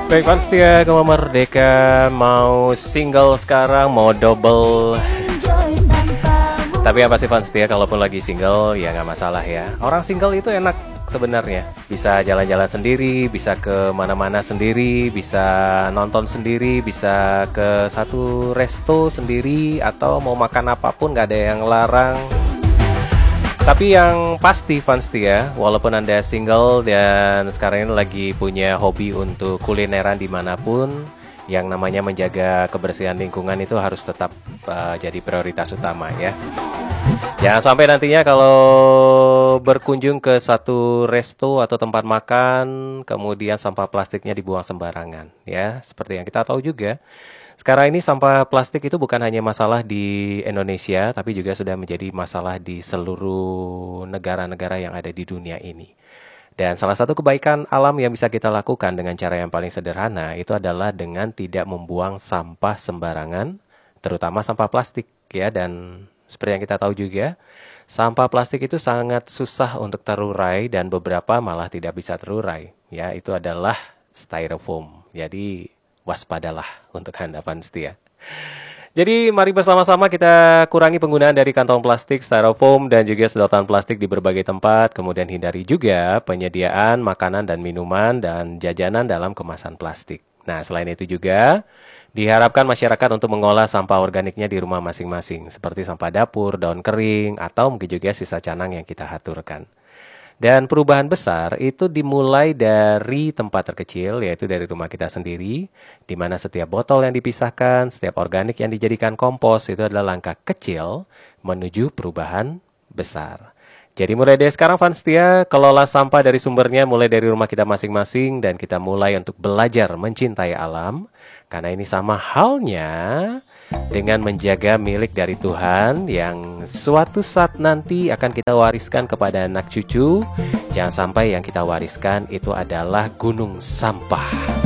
Baik, fans setia Gema Merdeka, mau single sekarang, mau double. Tapi yang pasti fans setia kalaupun lagi single ya nggak masalah ya. Orang single itu enak sebenarnya. Bisa jalan-jalan sendiri, bisa ke mana-mana sendiri, bisa nonton sendiri, bisa ke satu resto sendiri, atau mau makan apapun nggak ada yang larang. Tapi yang pasti fans setia, walaupun Anda single dan sekarang ini lagi punya hobi untuk kulineran dimanapun, yang namanya menjaga kebersihan lingkungan itu harus tetap jadi prioritas utama ya. Jangan sampai nantinya kalau berkunjung ke satu resto atau tempat makan, kemudian sampah plastiknya dibuang sembarangan ya. Seperti yang kita tahu juga, sekarang ini sampah plastik itu bukan hanya masalah di Indonesia, tapi juga sudah menjadi masalah di seluruh negara-negara yang ada di dunia ini. Dan salah satu kebaikan alam yang bisa kita lakukan dengan cara yang paling sederhana itu adalah dengan tidak membuang sampah sembarangan, terutama sampah plastik ya. Dan seperti yang kita tahu juga, sampah plastik itu sangat susah untuk terurai dan beberapa malah tidak bisa terurai. Ya, itu adalah styrofoam. Jadi waspadalah untuk Anda fans setia. Jadi mari bersama-sama kita kurangi penggunaan dari kantong plastik, styrofoam, dan juga sedotan plastik di berbagai tempat. Kemudian hindari juga penyediaan makanan dan minuman dan jajanan dalam kemasan plastik. Nah, selain itu juga diharapkan masyarakat untuk mengolah sampah organiknya di rumah masing-masing, seperti sampah dapur, daun kering, atau mungkin juga sisa canang yang kita haturkan. Dan perubahan besar itu dimulai dari tempat terkecil, yaitu dari rumah kita sendiri, di mana setiap botol yang dipisahkan, setiap organik yang dijadikan kompos, itu adalah langkah kecil menuju perubahan besar. Jadi mulai dari sekarang fans setia, kelola sampah dari sumbernya mulai dari rumah kita masing-masing, dan kita mulai untuk belajar mencintai alam, karena ini sama halnya dengan menjaga milik dari Tuhan yang suatu saat nanti akan kita wariskan kepada anak cucu. Jangan sampai yang kita wariskan itu adalah gunung sampah.